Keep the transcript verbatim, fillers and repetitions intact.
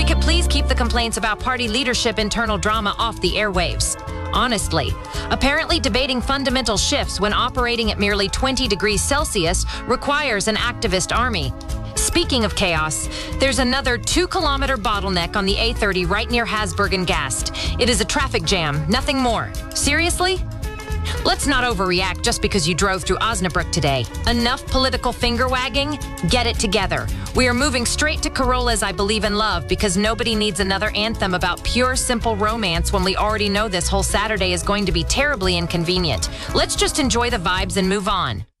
we could please keep the complaints about party leadership internal drama off the airwaves. Honestly, apparently debating fundamental shifts when operating at merely twenty degrees Celsius requires an activist army. Speaking of chaos, there's another two-kilometer bottleneck on the A thirty right near Hasburg and Gast. It is a traffic jam, nothing more. Seriously? Let's not overreact just because you drove through Osnabrück today. Enough political finger-wagging? Get it together. We are moving straight to Carolla's I Believe in Love because nobody needs another anthem about pure, simple romance when we already know this whole Saturday is going to be terribly inconvenient. Let's just enjoy the vibes and move on.